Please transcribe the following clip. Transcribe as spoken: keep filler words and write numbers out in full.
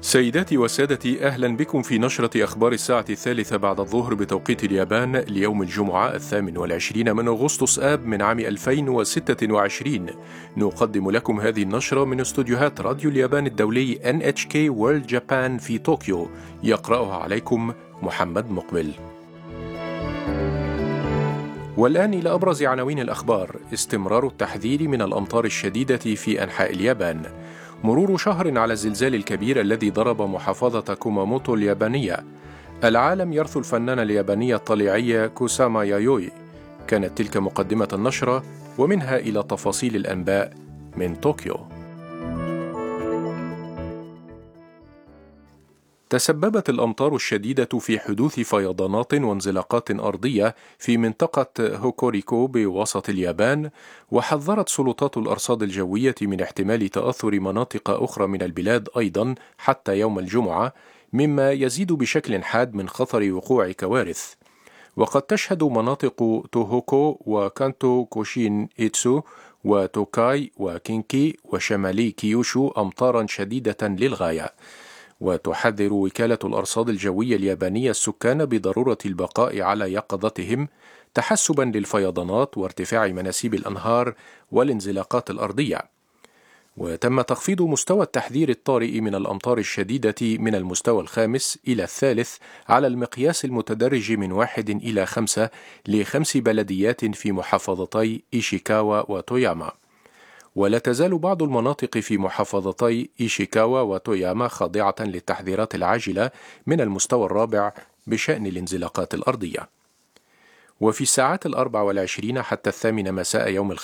سيداتي وسادتي، أهلا بكم في نشرة أخبار الساعة الثالثة بعد الظهر بتوقيت اليابان ليوم الجمعة الثامن والعشرين من أغسطس آب من عام ألفين وستة وعشرين. نقدم لكم هذه النشرة من استوديوهات راديو اليابان الدولي إن إتش كي World Japan في طوكيو. يقرأها عليكم محمد مقبل. والآن إلى أبرز عناوين الأخبار. استمرار التحذير من الأمطار الشديدة في أنحاء اليابان. مرور شهر على الزلزال الكبير الذي ضرب محافظة كوماموتو اليابانية. العالم يرثو الفنان الياباني الطليعي كوساما يايوي. كانت تلك مقدمة النشرة، ومنها إلى تفاصيل الأنباء من طوكيو. تسببت الأمطار الشديدة في حدوث فيضانات وانزلاقات أرضية في منطقة هوكوريكو بوسط اليابان، وحذرت سلطات الأرصاد الجوية من احتمال تأثر مناطق أخرى من البلاد أيضا حتى يوم الجمعة، مما يزيد بشكل حاد من خطر وقوع كوارث. وقد تشهد مناطق توهوكو وكانتو كوشين إيتسو وتوكاي وكينكي وشمالي كيوشو أمطارا شديدة للغاية. وتحذر وكالة الأرصاد الجوية اليابانية السكان بضرورة البقاء على يقظتهم تحسبا للفيضانات وارتفاع مناسيب الأنهار والانزلاقات الأرضية. وتم تخفيض مستوى التحذير الطارئ من الأمطار الشديدة من المستوى الخامس إلى الثالث على المقياس المتدرج من واحد إلى خمسة لخمس بلديات في محافظتي إيشيكاوا وتوياما. ولا تزال بعض المناطق في محافظتي إيشيكاوا وتوياما خاضعة للتحذيرات العاجلة من المستوى الرابع بشأن الانزلاقات الأرضية. وفي الساعات الأربع والعشرين حتى الثامنة مساء يوم الخميس